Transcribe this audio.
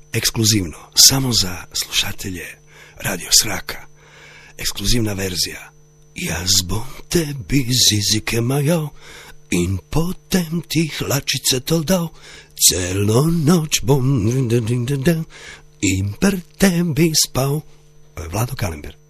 Ekskluzivno, samo za slušatelje Radio Sraka. Ekskluzivna verzija. Ja zbog tebi zizike majao, in potem ti hlačice to dal, celo noč bom in per tebi spal. Vlado Kalember.